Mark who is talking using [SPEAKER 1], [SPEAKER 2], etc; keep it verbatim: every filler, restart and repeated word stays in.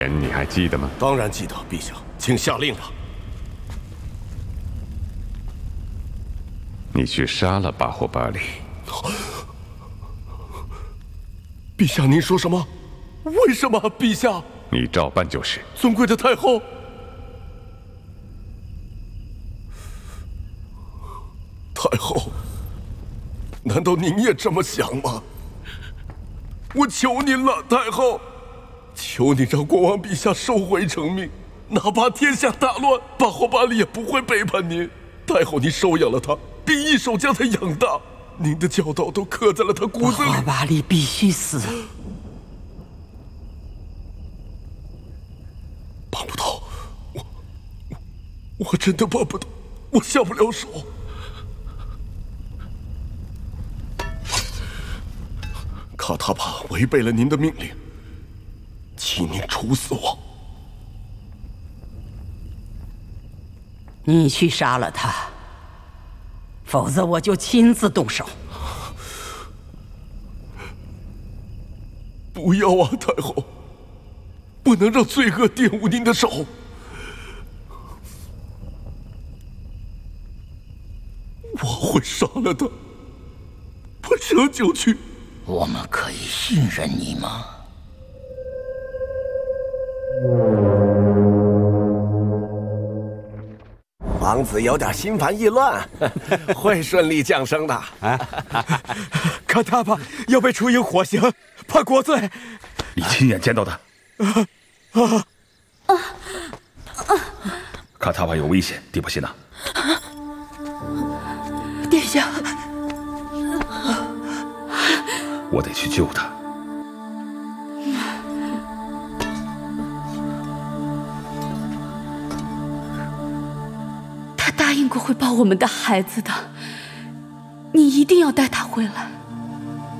[SPEAKER 1] 你还记得吗？
[SPEAKER 2] 当然记得，陛下，请下令吧。
[SPEAKER 1] 你去杀了巴霍巴里。
[SPEAKER 2] 陛下，您说什么？为什么，陛下？
[SPEAKER 1] 你照办就是。
[SPEAKER 2] 尊贵的太后，太后，难道您也这么想吗？我求您了，太后。 求你让国王陛下收回成命，哪怕天下大乱，巴霍巴里也不会背叛您。太后，您收养了他，并一手将他养大，您的教导都刻在了他骨子里。
[SPEAKER 3] 巴霍巴里必须死。
[SPEAKER 2] 帮不到，我我我真的帮不到，我下不了手。卡塔帕违背了您的命令。 请您处死我！
[SPEAKER 3] 你去杀了他，否则我就亲自动手。
[SPEAKER 2] 不要啊，太后！不能让罪恶玷污您的手。我会杀了他，不折就去。
[SPEAKER 4] 我们可以信任你吗？
[SPEAKER 5] 王子有点心烦意乱，会顺利降生的。
[SPEAKER 6] 啊，卡塔帕要被处以火刑，判国罪。
[SPEAKER 7] 你亲眼见到的？
[SPEAKER 6] 啊啊
[SPEAKER 7] 啊！卡塔帕有危险，迪波西娜。
[SPEAKER 8] 殿下，
[SPEAKER 7] 我得去救他。
[SPEAKER 8] 他答应过会抱我们的孩子的，你一定要带他回来。